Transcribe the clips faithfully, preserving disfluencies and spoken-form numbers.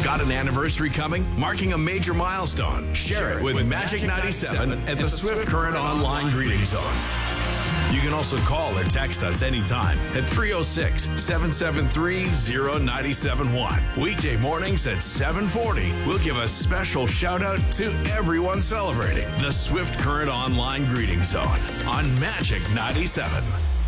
Got an anniversary coming? Marking a major milestone? Share it with Magic ninety-seven at the Swift Current Online Greeting Zone. You can also call or text us anytime at three oh six, seven seven three, oh nine seven one. Weekday mornings at seven forty, we'll give a special shout out to everyone celebrating the Swift Current Online Greeting Zone on Magic ninety-seven.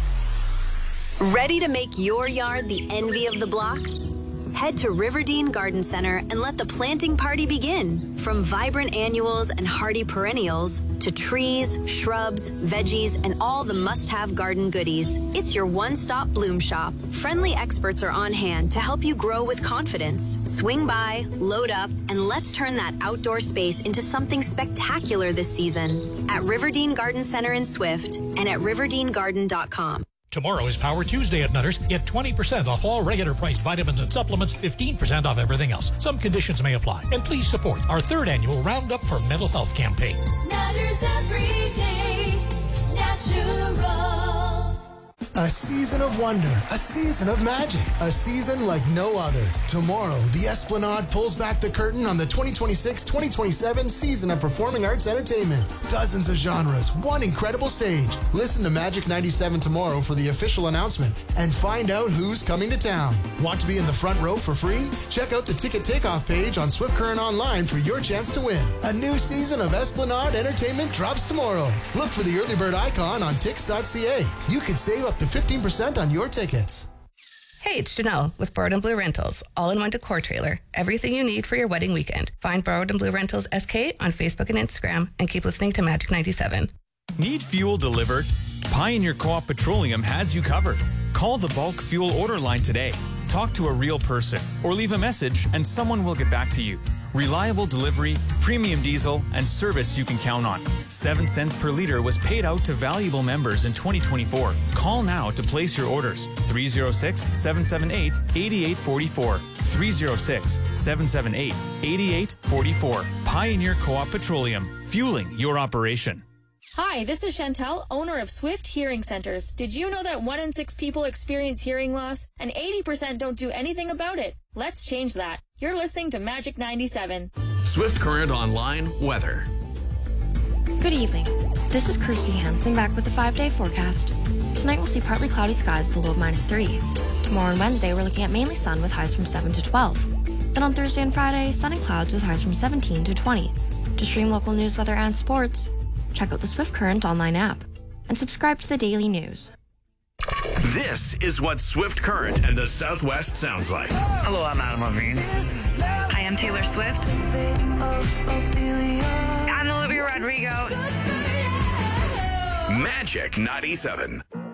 Ready to make your yard the envy of the block? Head to Riverdene Garden Center and let the planting party begin. From vibrant annuals and hardy perennials to trees, shrubs, veggies, and all the must-have garden goodies, it's your one-stop bloom shop. Friendly experts are on hand to help you grow with confidence. Swing by, load up, and let's turn that outdoor space into something spectacular this season at Riverdene Garden Center in Swift and at riverdene garden dot com. Tomorrow is Power Tuesday at Nutters. Get twenty percent off all regular priced vitamins and supplements, fifteen percent off everything else. Some conditions may apply. And please support our third annual Roundup for Mental Health campaign. Nutters Everyday Naturals. A season of wonder, a season of magic, a season like no other. Tomorrow, the Esplanade pulls back the curtain on the twenty twenty-six twenty twenty-seven season of performing arts entertainment. Dozens of genres, one incredible stage. Listen to Magic ninety-seven tomorrow for the official announcement and find out who's coming to town. Want to be in the front row for free? Check out the ticket takeoff page on Swift Current Online for your chance to win. A new season of Esplanade Entertainment drops tomorrow. Look for the early bird icon on tix dot c a. You could save up to fifteen percent on your tickets. Hey, it's Janelle with Borrowed and Blue Rentals, all-in-one decor trailer. Everything you need for your wedding weekend. Find Borrowed and Blue Rentals S K on Facebook and Instagram, and keep listening to Magic ninety-seven. Need fuel delivered? Pioneer Co-op Petroleum has you covered. Call the bulk fuel order line today. Talk to a real person or leave a message and someone will get back to you. Reliable delivery, premium diesel, and service you can count on. Seven cents per liter was paid out to valuable members in twenty twenty-four. Call now to place your orders. three oh six, seven seven eight, eight eight four four. three oh six, seven seven eight, eight eight four four. Pioneer Co-op Petroleum, fueling your operation. Hi, this is Chantel, owner of Swift Hearing Centers. Did you know that one in six people experience hearing loss and eighty percent don't do anything about it? Let's change that. You're listening to Magic ninety-seven. Swift Current Online weather. Good evening. This is Kirsty Hansen back with the five-day forecast. Tonight we'll see partly cloudy skies with a low of minus three. Tomorrow and Wednesday we're looking at mainly sun with highs from seven to twelve. Then on Thursday and Friday, sun and clouds with highs from seventeen to twenty. To stream local news, weather, and sports, check out the Swift Current online app and subscribe to the daily news. This is what Swift Current and the Southwest sounds like. Hello, I'm Adam Levine. Hi, I'm Taylor Swift. I'm Olivia Rodrigo. Magic ninety-seven.